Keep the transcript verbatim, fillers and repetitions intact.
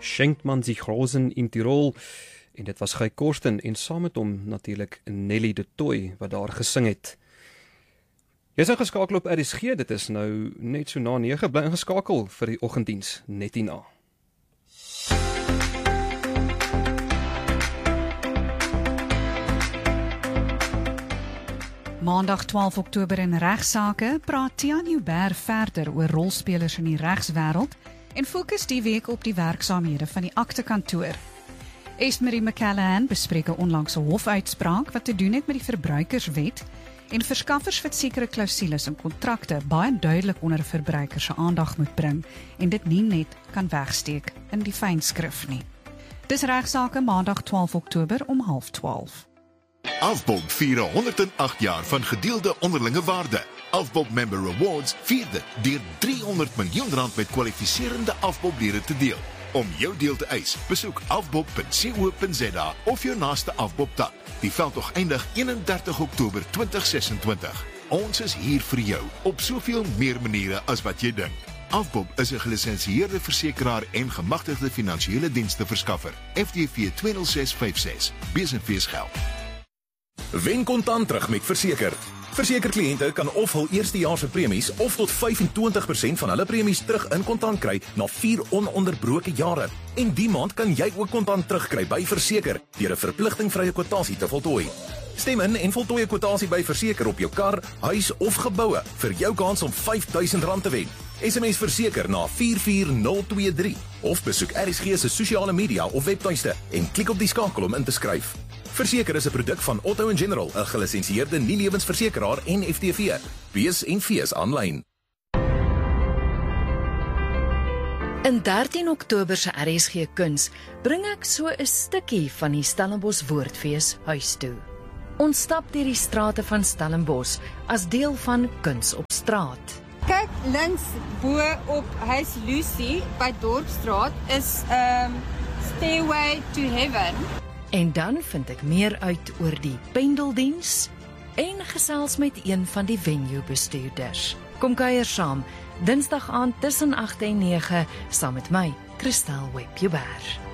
Schenkt man sich Rosen in Tirol. En dit was Guy Korsten en saam met hom natuurlik Nelly de Tooy wat daar gesing het. Jy is ingeskakel op R S G, dit is nou net so na nege, bly ingeskakel vir die oggenddiens net hierna. Maandag twaalf Oktober in Regsake praat Tiaan Joubert verder oor rolspelers in die regswêreld en fokus die week op die werksaamhede van die aktekantoor. Estmarie McCallaghan bespreek 'n onlangse hofuitspraak wat te doen het met die verbruikerswet en verskaffers wat sekere klousules in kontrakte baie duidelik onder verbruikers se aandag moet bring en dit nie net kan wegsteek in die fynskrif nie. Dis Regsake Maandag twaalf Oktober om half twaalf. Afbob vier honderd en agt jaar van gedeelde onderlinge waarde. Afbob Member Rewards vier dit deur driehonderd miljoen rand met kwalifiserende Afbob-lede te deel. Om jou deel te eis, besoek afbob punt co punt za of jou naaste Afbob-tak. Die veldtog eindig eenendertig Oktober tweeduisend sesentwintig. Ons is hier vir jou, op soveel meer maniere as wat jy dink. Afbob is 'n gelisensieerde versekeraar en gemagtigde finansiële dienste verskaffer. F D V twee nul ses vyf ses. Besenfeesgeld. Wen kontant terug met Verseker. Verseker-kliënte kan of hul eerstejaarse premies of tot vyfentwintig persent van hulle premies terug in kontant kry na vier ononderbroke jare. En die maand kan jy ook kontant terugkry by Verseker deur 'n verpligtingvrye kwotasie te voltooi. Stem in en voltooi 'n kwotasie by Verseker op jou kar, huis of geboue vir jou kans om vyf duisend rand te wen. S M S Verseker na vier vier nul twee drie of besoek R S G se sosiale media of webtuiste en klik op die skakel om in te skryf. Verseker is 'n produk van Otto en General, 'n gelisensieerde nie-lewensversekeraar en F T V. Wees en fees aanlyn. In dertien Oktober se R S G Kuns bring ek so 'n stukkie van die Stellenbosch Woordfees huis toe. Ons stap deur die strate van Stellenbosch as deel van Kuns op straat. Kyk links bo op Huis Lucy by Dorpsstraat is um, Stairway to Heaven. En dan vind ek meer uit oor die pendeldiens en gesels met een van die venue-bestuurders. Kom kuier saam, Dinsdag aand tussen agt en nege, saam met my, Christel Webber.